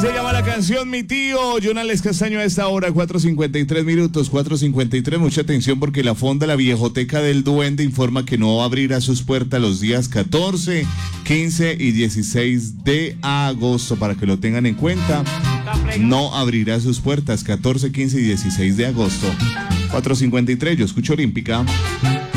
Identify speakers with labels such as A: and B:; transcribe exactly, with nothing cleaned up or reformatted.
A: Se llama la canción Mi Tío, Jonales Castaño a esta hora, cuatro cincuenta y tres minutos, cuatro cincuenta y tres. Mucha atención porque la fonda La Viejoteca del Duende informa que no abrirá sus puertas los días catorce, quince y dieciséis de agosto, para que lo tengan en cuenta. No abrirá sus puertas catorce, quince y dieciséis de agosto. cuatro cincuenta y tres, yo escucho Olímpica.